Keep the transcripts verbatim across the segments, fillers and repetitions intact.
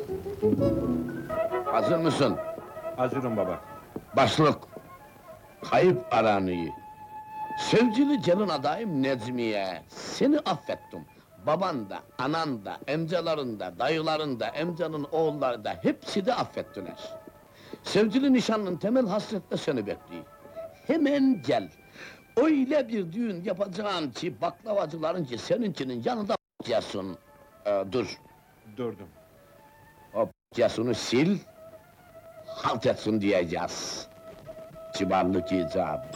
Hazır mısın? Hazırım baba. Başlık. Kayıp aranıyı. Sevgili gelin adayım Necmiye, seni affettim. Baban da, anan da, emcaların da, dayıların da, emcanın oğulları da hepsi de affettiler. Sevgili nişanlın temel hasretle seni bekliyor. Hemen gel. Öyle bir düğün yapacağım ki baklavacıların ki seninkinin yanında yasun. Ee, dur, Durdum. o yasunu sil, halt etsin diyeceğiz. Kibarlık icabı.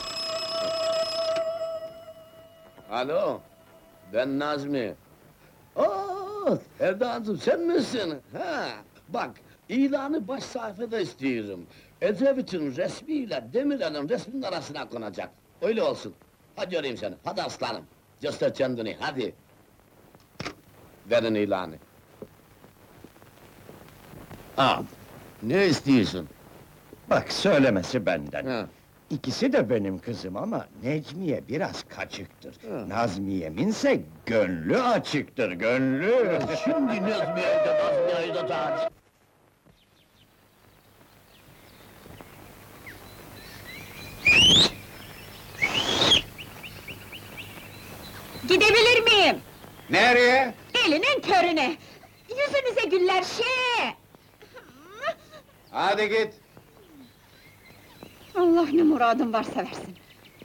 Alo, ben Nazmi. Oo, Erdağ'cığım sen misin? Ha, bak, ilanı baş sayfada istiyorum. Ecevit'in resmiyle Demirel'in resminin arasına konacak. Öyle olsun. Hadi göreyim seni, hadi aslanım. Göster kendini, hadi. Verin ilanı. Al, ne istiyorsun? Bak, söylemesi benden. Ha. İkisi de benim kızım ama Necmiye biraz kaçıktır. Hı. Nazmiye'minse gönlü açıktır, gönlü! Şimdi Nazmiye'yi de Nazmiye'yi de dağıt. Gidebilir miyim? Nereye? Elinin körüne! Yüzünüze güller şey! Hadi git. Allah ne muradın varsa versin!